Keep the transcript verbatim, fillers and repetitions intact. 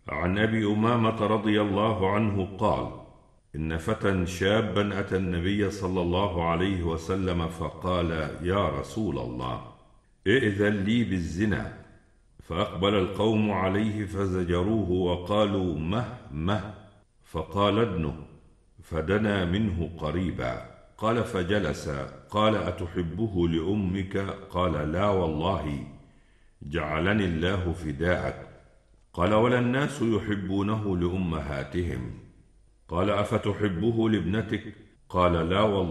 عن أبي أمامة رضي الله عنه قال: إن فتى شابا أتى النبي صلى الله عليه وسلم فقال: يا رسول الله، ائذن لي بالزنا. فأقبل القوم عليه فزجروه وقالوا: مه مه. فقال: ادنه. فدنا منه قريبا. قال: فجلس. قال: أتحبه لأمك؟ قال: لا والله، جعلني الله فداءك. قال: ولا الناس يحبونه لأمهاتهم. قال: أفتحبه لابنتك؟ قال: لا والله.